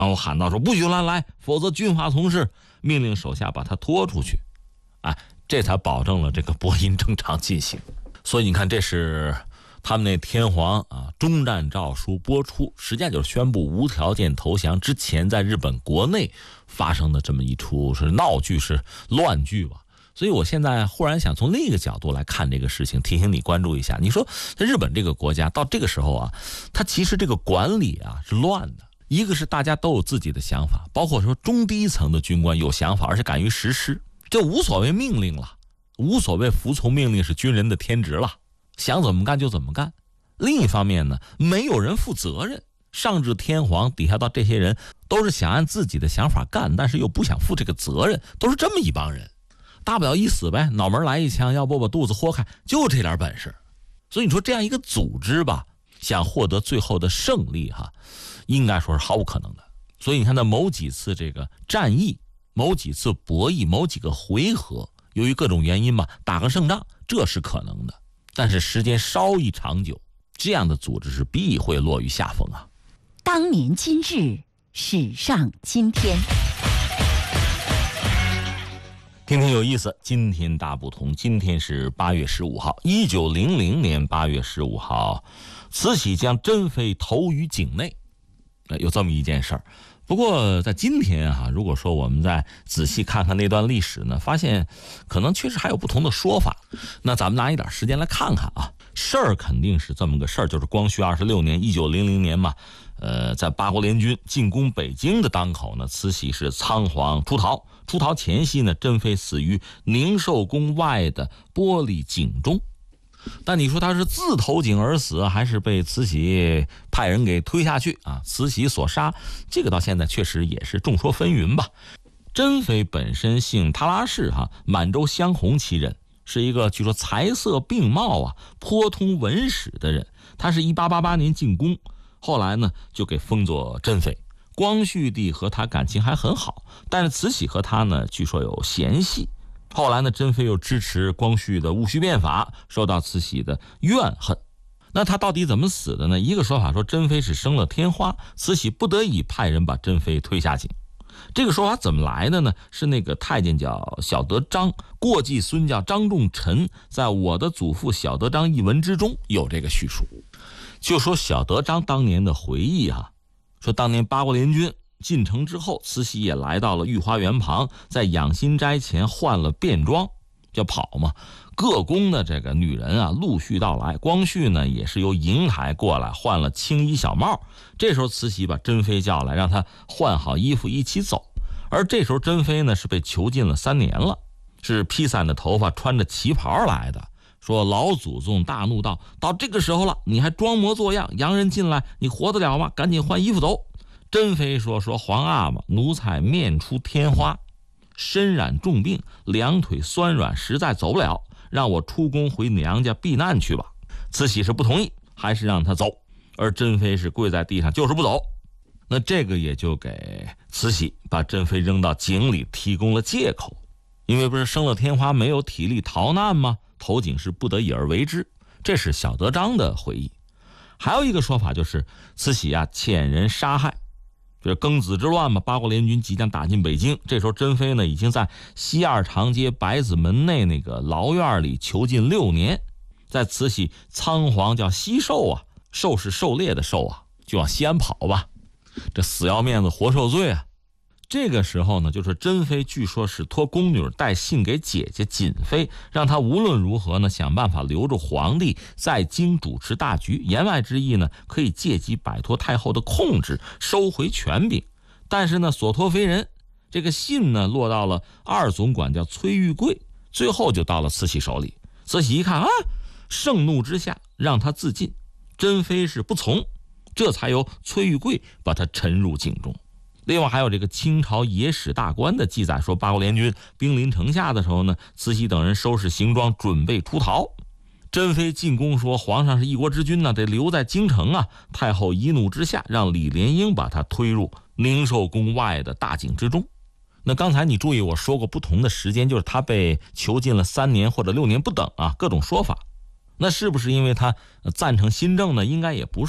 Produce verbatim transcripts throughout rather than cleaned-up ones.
然后喊道说不许乱来，否则军法从事，命令手下把他拖出去。哎，这才保证了这个播音正常进行。所以你看，这是他们那天皇啊终战诏书播出，实际上就是宣布无条件投降之前在日本国内发生的这么一出是闹剧，是乱剧吧。所以我现在忽然想从另一个角度来看这个事情，提醒你关注一下。你说在日本这个国家到这个时候啊，它其实这个管理啊是乱的。一个是大家都有自己的想法，包括说中低层的军官有想法而且敢于实施，这无所谓命令了，无所谓服从命令是军人的天职了，想怎么干就怎么干。另一方面呢，没有人负责任，上至天皇，底下到这些人都是想按自己的想法干，但是又不想负这个责任，都是这么一帮人。大不了一死呗，脑门来一枪，要不把肚子豁开，就这点本事。所以你说这样一个组织吧，想获得最后的胜利哈，应该说是毫无可能的。所以你看到某几次这个战役，某几次博弈，某几个回合，由于各种原因吧，打个胜仗，这是可能的。但是时间稍一长久，这样的组织是必会落于下风啊。 当年今日，史上今天。 天天有意思，今天大不同。今天是八月十五号，一九零零年八月十五号，慈禧将珍妃投于井内，有这么一件事儿。不过在今天啊，如果说我们再仔细看看那段历史呢，发现可能确实还有不同的说法。那咱们拿一点时间来看看啊，事儿肯定是这么个事儿，就是光绪二十六年，一九零零年嘛，呃，在八国联军进攻北京的当口呢，慈禧是仓皇出逃。出逃前夕呢，珍妃死于宁寿宫外的玻璃井中。但你说他是自投井而死，还是被慈禧派人给推下去啊？慈禧所杀，这个到现在确实也是众说纷纭吧。珍妃本身姓塔拉氏哈，满洲镶红旗人，是一个据说才色并茂啊，颇通文史的人。他是一八八八年进宫，后来呢就给封作珍妃。光绪帝和他感情还很好，但是慈禧和他呢据说有嫌隙。后来呢，珍妃又支持光绪的戊戌变法，受到慈禧的怨恨。那他到底怎么死的呢？一个说法说珍妃是生了天花，慈禧不得已派人把珍妃推下井。这个说法怎么来的呢？是那个太监叫小德张，过继孙叫张仲臣，在我的祖父小德张一文之中有这个叙述。就说小德张当年的回忆啊，说当年八国联军进城之后，慈禧也来到了御花园旁，在养心斋前换了便装，叫跑嘛。各宫的这个女人啊陆续到来，光绪呢也是由瀛台过来换了青衣小帽。这时候慈禧把珍妃叫来，让她换好衣服一起走。而这时候珍妃呢是被囚禁了三年了，是披散的头发，穿着旗袍来的。说老祖宗大怒道，到这个时候了，你还装模作样，洋人进来你活得了吗？赶紧换衣服走。珍妃说说皇阿玛，奴才面出天花，身染重病，两腿酸软，实在走不了，让我出宫回娘家避难去吧。慈禧是不同意，还是让他走，而珍妃是跪在地上就是不走。那这个也就给慈禧把珍妃扔到井里提供了借口，因为不是生了天花没有体力逃难吗？投井是不得已而为之，这是小德张的回忆。还有一个说法就是慈禧啊遣人杀害，就是庚子之乱嘛，八国联军即将打进北京，这时候珍妃呢已经在西二长街百子门内那个牢院里囚禁六年，在慈禧仓皇叫西狩啊，狩是狩猎的狩啊，就往西安跑吧，这死要面子活受罪啊。这个时候呢，就是珍妃据说是托宫女带信给姐姐瑾妃，让她无论如何呢想办法留住皇帝在京主持大局，言外之意呢可以借机摆脱太后的控制，收回权柄。但是呢所托非人，这个信呢落到了二总管叫崔玉贵，最后就到了慈禧手里。慈禧一看啊，盛怒之下让他自尽，珍妃是不从，这才由崔玉贵把他沉入井中。另外还有这个清朝野史大观的记载说，八国联军兵临城下的时候呢，慈禧等人收拾行装准备出逃，珍妃进宫说皇上是一国之君呢，得留在京城啊。太后一怒之下让李莲英把他推入宁寿宫外的大井之中。那刚才你注意我说过不同的时间，就是他被囚禁了三年或者六年不等啊，各种说法。那是不是因为他赞成新政呢？应该也不是，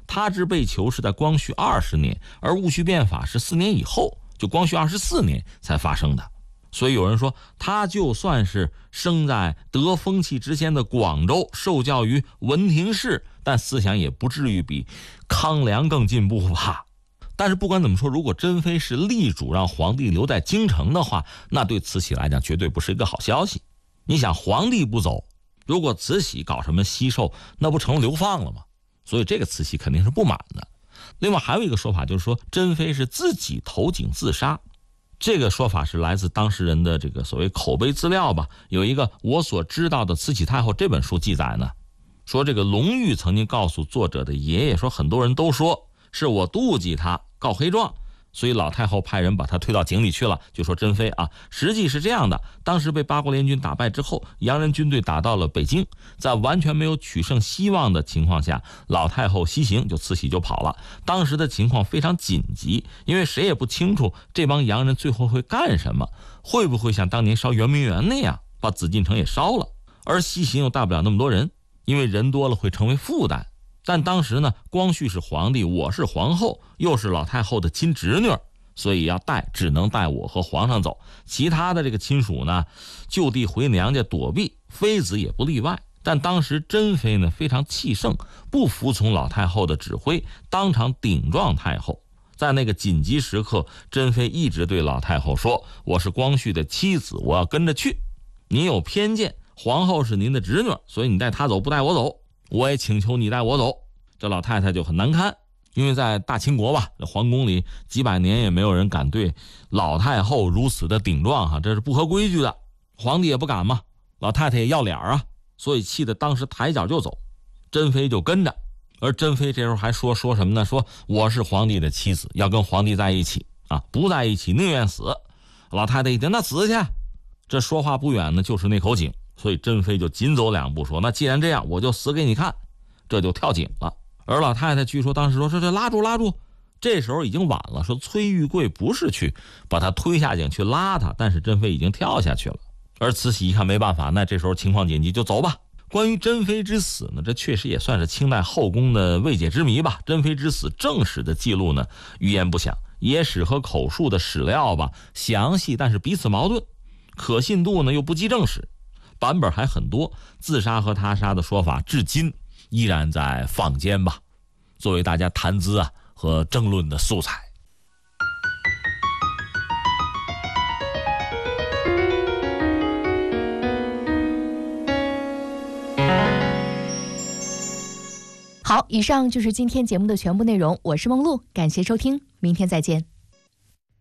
他之被囚是在光绪二十年，而戊戌变法是四年以后，就光绪二十四年才发生的。所以有人说，他就算是生在得风气之先的广州，受教于文亭市，但思想也不至于比康梁更进步吧。但是不管怎么说，如果珍妃是力主让皇帝留在京城的话，那对慈禧来讲绝对不是一个好消息。你想，皇帝不走，如果慈禧搞什么西狩，那不成了流放了吗？所以这个慈禧肯定是不满的。另外还有一个说法，就是说珍妃是自己投井自杀。这个说法是来自当事人的这个所谓口碑资料吧。有一个我所知道的慈禧太后这本书记载呢，说这个隆裕曾经告诉作者的爷爷说，很多人都说是我妒忌他告黑状，所以老太后派人把他推到井里去了，就说珍妃啊，实际是这样的，当时被八国联军打败之后，洋人军队打到了北京，在完全没有取胜希望的情况下，老太后西行，就慈禧就跑了。当时的情况非常紧急，因为谁也不清楚这帮洋人最后会干什么，会不会像当年烧圆明园那样把紫禁城也烧了，而西行又带不了那么多人，因为人多了会成为负担。但当时呢，光绪是皇帝，我是皇后，又是老太后的亲侄女，所以要带只能带我和皇上走，其他的这个亲属呢就地回娘家躲避，妃子也不例外。但当时珍妃呢非常气盛，不服从老太后的指挥，当场顶撞太后。在那个紧急时刻，珍妃一直对老太后说，我是光绪的妻子，我要跟着去，你有偏见，皇后是您的侄女，所以你带她走不带我走，我也请求你带我走。这老太太就很难堪，因为在大清国吧，这皇宫里几百年也没有人敢对老太后如此的顶撞哈，这是不合规矩的，皇帝也不敢嘛，老太太也要脸啊，所以气得当时抬脚就走，珍妃就跟着。而珍妃这时候还说说什么呢？说我是皇帝的妻子，要跟皇帝在一起啊，不在一起宁愿死。老太太一听，那死去。这说话不远呢就是那口井，所以珍妃就紧走两步说，那既然这样，我就死给你看，这就跳井了。而老太太据说当时说，这这拉住拉住，这时候已经晚了，说崔玉贵不是去把他推下井去拉他，但是珍妃已经跳下去了。而慈禧一看没办法，那这时候情况紧急，就走吧。关于珍妃之死呢，这确实也算是清代后宫的未解之谜吧。珍妃之死正史的记录呢语言不详，野史和口述的史料吧详细，但是彼此矛盾，可信度呢又不及正史，版本还很多，自杀和他杀的说法至今依然在坊间吧，作为大家谈资啊和争论的素材。 好，以上就是今天节目的全部内容，我是梦露，感谢收听，明天再见。